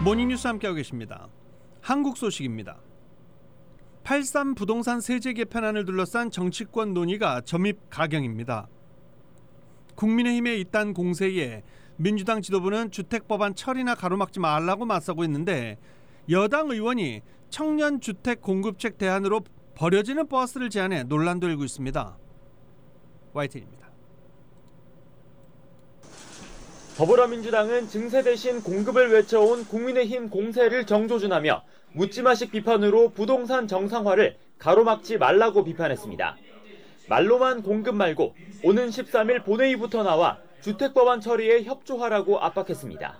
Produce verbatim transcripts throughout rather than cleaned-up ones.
모닝뉴스 함께하고 계십니다. 한국 소식입니다. 팔삼 부동산 세제 개편안을 둘러싼 정치권 논의가 점입 가경입니다. 국민의힘의 이딴 공세에 민주당 지도부는 주택법안 처리나 가로막지 말라고 맞서고 있는데 여당 의원이 청년 주택 공급책 대안으로 버려지는 버스를 제안해 논란도 일고 있습니다. 와이티엔입니다. 더불어민주당은 증세 대신 공급을 외쳐온 국민의힘 공세를 정조준하며 묻지마식 비판으로 부동산 정상화를 가로막지 말라고 비판했습니다. 말로만 공급 말고 오는 십삼 일 본회의부터 나와 주택법안 처리에 협조하라고 압박했습니다.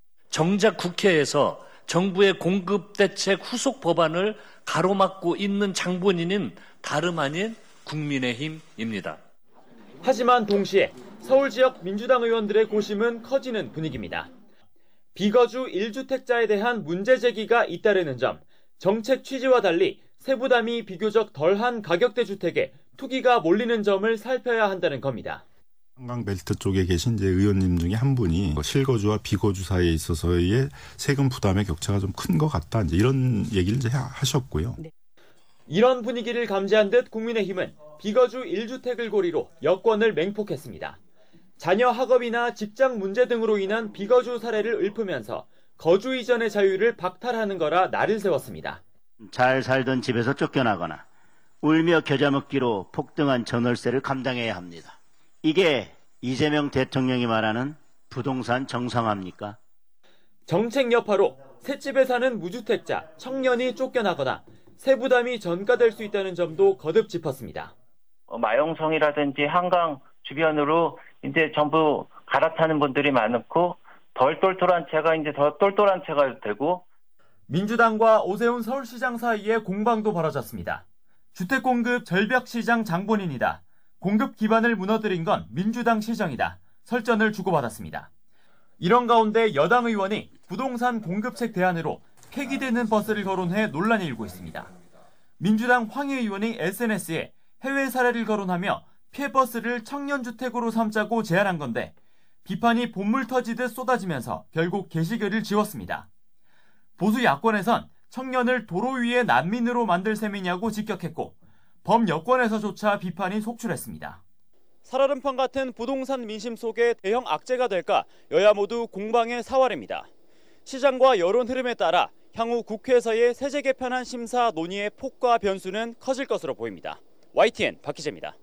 정작 국회에서 정부의 공급대책 후속 법안을 가로막고 있는 장본인은 다름 아닌 국민의힘입니다. 하지만 동시에 서울 지역 민주당 의원들의 고심은 커지는 분위기입니다. 비거주 일 주택자에 대한 문제 제기가 잇따르는 점, 정책 취지와 달리 세부담이 비교적 덜한 가격대 주택에 투기가 몰리는 점을 살펴야 한다는 겁니다. 한강벨트 쪽에 계신 이제 의원님 중에 한 분이 실거주와 비거주 사이에 있어서의 세금 부담의 격차가 좀 큰 것 같다, 이제 이런 얘기를 이제 하셨고요. 네. 이런 분위기를 감지한 듯 국민의힘은 비거주 일 주택을 고리로 여권을 맹폭했습니다. 자녀 학업이나 직장 문제 등으로 인한 비거주 사례를 읊으면서 거주 이전의 자유를 박탈하는 거라 날을 세웠습니다. 잘 살던 집에서 쫓겨나거나 울며 겨자 먹기로 폭등한 전월세를 감당해야 합니다. 이게 이재명 대통령이 말하는 부동산 정상화입니까? 정책 여파로 셋집에 사는 무주택자, 청년이 쫓겨나거나 세부담이 전가될 수 있다는 점도 거듭 짚었습니다. 마용성이라든지 한강 주변으로 이제 전부 갈아타는 분들이 많고 덜 똘똘한 채가 이제 더 똘똘한 채가 되고, 민주당과 오세훈 서울시장 사이에 공방도 벌어졌습니다. 주택공급 절벽시장 장본인이다. 공급 기반을 무너뜨린 건 민주당 시정이다. 설전을 주고받았습니다. 이런 가운데 여당 의원이 부동산 공급책 대안으로 폐기되는 버스를 거론해 논란이 일고 있습니다. 민주당 황희 의원이 에스엔에스에 해외 사례를 거론하며 폐버스를 청년주택으로 삼자고 제안한 건데 비판이 본물 터지듯 쏟아지면서 결국 게시글을 지웠습니다. 보수 야권에선 청년을 도로 위에 난민으로 만들 셈이냐고 직격했고 범여권에서조차 비판이 속출했습니다. 살얼음판 같은 부동산 민심 속에 대형 악재가 될까 여야 모두 공방의 사활입니다. 시장과 여론 흐름에 따라 향후 국회에서의 세제 개편안 심사 논의의 폭과 변수는 커질 것으로 보입니다. 와이티엔 박희재입니다.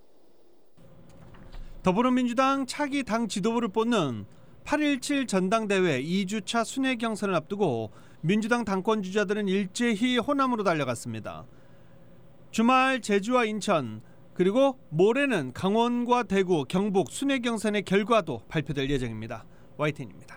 더불어민주당 차기 당 지도부를 뽑는 팔 일칠 전당대회 이 주차 순회 경선을 앞두고 민주당 당권 주자들은 일제히 호남으로 달려갔습니다. 주말 제주와 인천, 그리고 모레는 강원과 대구, 경북 순회 경선의 결과도 발표될 예정입니다. 와이티엔입니다.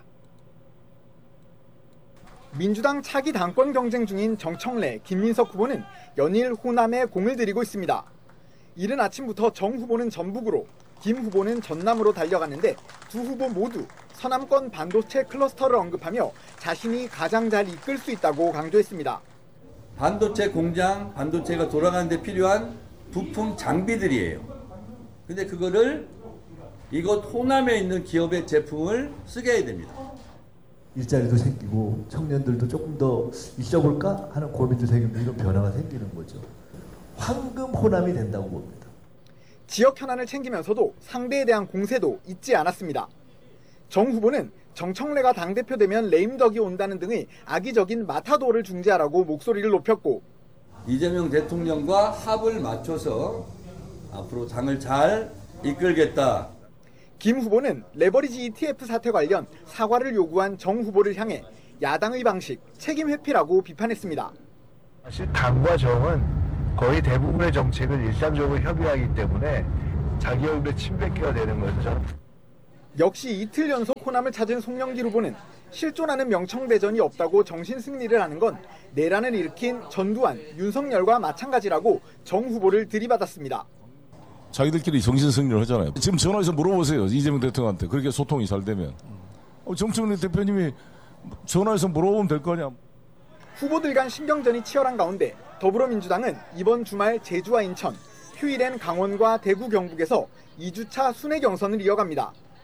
민주당 차기 당권 경쟁 중인 정청래, 김민석 후보는 연일 호남에 공을 들이고 있습니다. 이른 아침부터 정 후보는 전북으로, 김 후보는 전남으로 달려갔는데 두 후보 모두 서남권 반도체 클러스터를 언급하며 자신이 가장 잘 이끌 수 있다고 강조했습니다. 반도체 공장, 반도체가 돌아가는 데 필요한 부품 장비들이에요. 근데 그거를 이곳 호남에 있는 기업의 제품을 쓰게 해야 됩니다. 일자리도 생기고 청년들도 조금 더 있어볼까 하는 고민도 생기고 이런 변화가 생기는 거죠. 황금 호남이 된다고 봅니다. 지역 현안을 챙기면서도 상대에 대한 공세도 잊지 않았습니다. 정 후보는 정청래가 당대표 되면 레임덕이 온다는 등의 악의적인 마타도를 중재하라고 목소리를 높였고, 이재명 대통령과 합을 맞춰서 앞으로 당을 잘 이끌겠다. 김 후보는 레버리지 이티에프 사태 관련 사과를 요구한 정 후보를 향해 야당의 방식, 책임 회피라고 비판했습니다. 사실 당과 정은 거의 대부분의 정책을 일상적으로 협의하기 때문에 자기 얼굴에 침뱉기가 되는 거죠. 역시 이틀 연속 호남을 찾은 송영길 후보는 실존하는 명청대전이 없다고 정신승리를 하는 건 내란을 일으킨 전두환, 윤석열과 마찬가지라고 정 후보를 들이받았습니다. 자기들끼리 정신승리를 하잖아요. 지금 전화해서 물어보세요. 이재명 대통령한테. 그렇게 소통이 잘 되면. 어, 정청래 대표님이 전화해서 물어보면 될 거 아니야. 후보들 간 신경전이 치열한 가운데 더불어민주당은 이번 주말 제주와 인천, 휴일엔 강원과 대구, 경북에서 이 주차 순회 경선을 이어갑니다.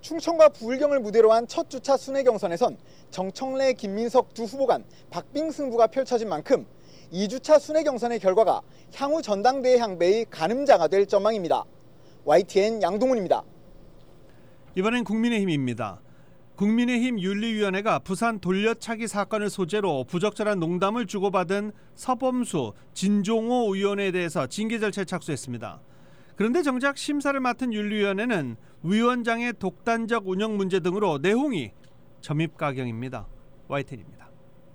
충청과 부울경을 무대로 한 첫 주차 순회 경선에선 정청래, 김민석 두 후보 간 박빙 승부가 펼쳐진 만큼 이 주차 순회 경선의 결과가 향후 전당대회 향배의 가늠자가 될 전망입니다. 와이티엔 양동훈입니다. 이번엔 국민의힘입니다. 국민의힘 윤리위원회가 부산 돌려차기 사건을 소재로 부적절한 농담을 주고받은 서범수, 진종호 의원에 대해서 징계 절차에 착수했습니다. 그런데 정작 심사를 맡은 윤리위원회는 위원장의 독단적 운영 문제 등으로 내홍이 점입가경입니다. 와이티엔입니다.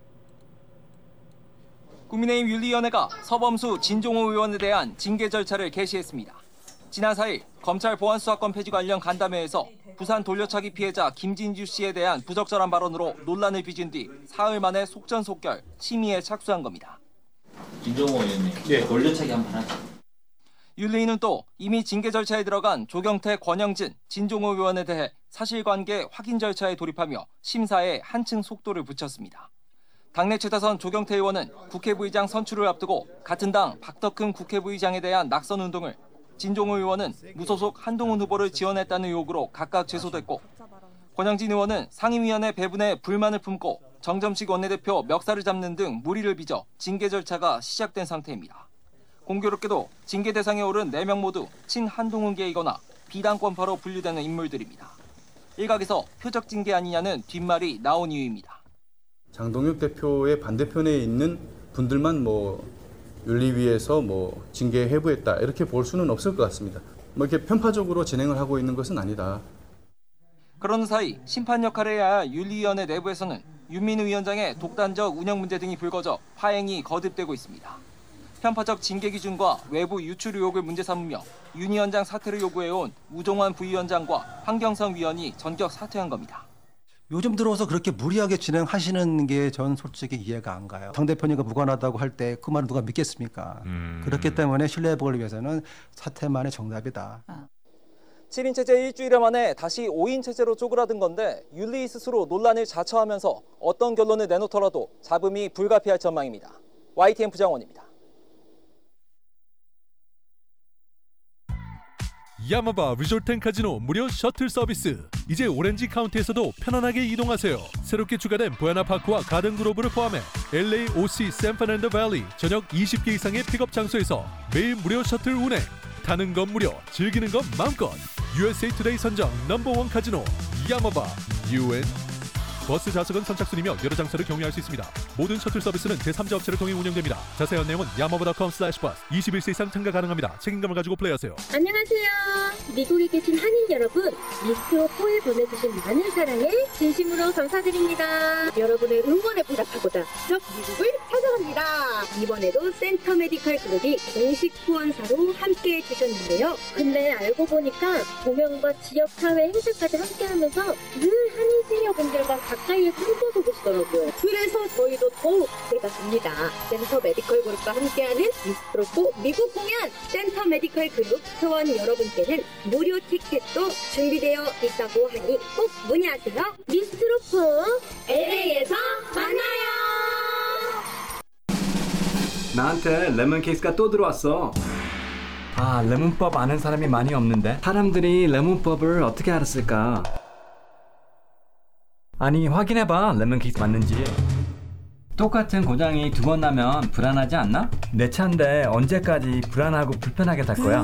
국민의힘 윤리위원회가 서범수, 진종호 의원에 대한 징계 절차를 개시했습니다. 지난 사 일 검찰 보안수사권 폐지 관련 간담회에서 부산 돌려차기 피해자 김진주 씨에 대한 부적절한 발언으로 논란을 빚은 뒤 사흘 만에 속전속결 심의에 착수한 겁니다. 진종호 의원님, 예. 돌려차기 한번 하죠. 윤리위는 또 이미 징계 절차에 들어간 조경태, 권영진, 진종호 의원에 대해 사실관계 확인 절차에 돌입하며 심사에 한층 속도를 붙였습니다. 당내 최다선 조경태 의원은 국회부의장 선출을 앞두고 같은 당 박덕흠 국회부의장에 대한 낙선 운동을, 진종호 의원은 무소속 한동훈 후보를 지원했다는 의혹으로 각각 제소됐고, 권영진 의원은 상임위원회 배분에 불만을 품고 정점식 원내대표 멱살을 잡는 등 물의를 빚어 징계 절차가 시작된 상태입니다. 공교롭게도 징계 대상에 오른 네 명 모두 친한동훈계이거나 비당권파로 분류되는 인물들입니다. 일각에서 표적 징계 아니냐는 뒷말이 나온 이유입니다. 장동혁 대표의 반대편에 있는 분들만 뭐 윤리위에서 뭐 징계 회부했다 이렇게 볼 수는 없을 것 같습니다. 뭐 이렇게 편파적으로 진행을 하고 있는 것은 아니다. 그런 사이 심판 역할을 해야 할 윤리위원회 내부에서는 윤민우 위원장의 독단적 운영 문제 등이 불거져 파행이 거듭되고 있습니다. 편파적 징계 기준과 외부 유출 의혹을 문제 삼으며 윤 위원장 사퇴를 요구해온 우종환 부위원장과 황경성 위원이 전격 사퇴한 겁니다. 요즘 들어서 그렇게 무리하게 진행하시는 게 전 솔직히 이해가 안 가요. 당대표님과 무관하다고 할 때 그 말을 누가 믿겠습니까? 음. 그렇기 때문에 신뢰 회복을 위해서는 사퇴만의 정답이다. 아. 칠 인 체제 일주일 만에 다시 오 인 체제로 쪼그라든 건데 윤리 스스로 논란을 자처하면서 어떤 결론을 내놓더라도 잡음이 불가피할 전망입니다. 와이티엔 부장원입니다. 야마바 리조트앤카지노 무료 셔틀 서비스. 이제 오렌지 카운티에서도 편안하게 이동하세요. 새롭게 추가된 부에나파크와 가든그로브를 포함해 엘에이, 오씨, 샌프란난도 밸리 전역 이십 개 이상의 픽업 장소에서 매일 무료 셔틀 운행. 타는 건 무료, 즐기는 건 마음껏. 유에스에이 투데이 선정 넘버원 카지노 야마바 유엔. 버스 좌석은 선착순이며 여러 장소를 경유할 수 있습니다. 모든 셔틀 서비스는 제삼자 업체를 통해 운영됩니다. 자세한 내용은 야마바.com 슬래시 버스. 이십일 세 이상 참가 가능합니다. 책임감을 가지고 플레이하세요. 안녕하세요. 미국에 계신 한인 여러분, 미스트오포에 보내주신 많은 사랑에 진심으로 감사드립니다. 여러분의 응원에 보답하고자 직접 미국을 찾아갑니다. 이번에도 센터 메디컬 그룹이 공식 후원사로 함께해 주셨는데요. 근데 알고 보니까 공연과 지역사회 행사까지 함께하면서 늘 한인 시니어분들과 가까이에서 훑어서 보시더라고요. 그래서 저희도 더욱 기대가 됩니다. 센터 메디컬 그룹과 함께하는 미스트로포 미국 공연, 센터 메디컬 그룹 회원 여러분께는 무료 티켓도 준비되어 있다고 하니 꼭 문의하세요. 미스트로포 엘에이에서 만나요. 나한테 레몬 케이스가 또 들어왔어. 아, 레몬법 아는 사람이 많이 없는데 사람들이 레몬법을 어떻게 알았을까? 아니, 확인해봐. 레몬 케이스 맞는지. 똑같은 고장이 두 번 나면 불안하지 않나? 내 차인데 언제까지 불안하고 불편하게 탈 거야?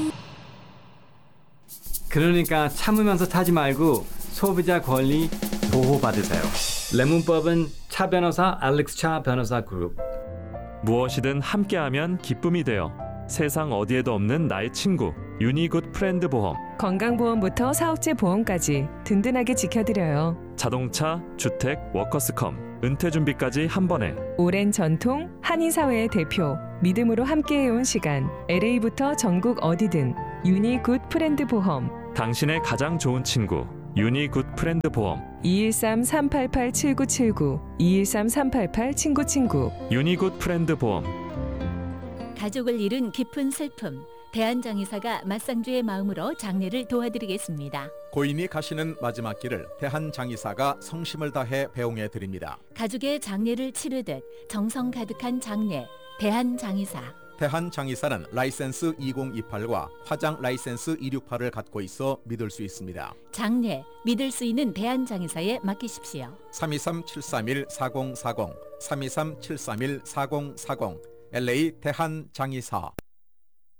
그러니까 참으면서 타지 말고 소비자 권리 보호받으세요. 레몬법은 차 변호사 알렉스 차 변호사 그룹. 무엇이든 함께하면 기쁨이 되어 세상 어디에도 없는 나의 친구 유니굿 프렌드 보험. 건강보험부터 사업체 보험까지 든든하게 지켜드려요. 자동차, 주택, 워커스컴, 은퇴준비까지 한 번에. 오랜 전통, 한인사회의 대표, 믿음으로 함께해온 시간. 엘에이부터 전국 어디든 유니굿 프렌드 보험. 당신의 가장 좋은 친구 유니굿 프렌드 보험. 이일삼 삼팔팔 칠구칠구 이일삼 삼팔팔 친구친구 유니굿 프렌드 보험. 가족을 잃은 깊은 슬픔. 대한장의사가 맞상주의 마음으로 장례를 도와드리겠습니다. 고인이 가시는 마지막 길을 대한장의사가 성심을 다해 배웅해 드립니다. 가족의 장례를 치르듯 정성 가득한 장례. 대한장의사. 대한장의사는 라이센스 이공이팔과 화장 라이센스 이백육십팔을 갖고 있어 믿을 수 있습니다. 장례, 믿을 수 있는 대한장의사에 맡기십시오. 삼이삼 칠삼일 사공사공, 삼이삼 칠삼일 사공사공, 엘에이 대한장의사.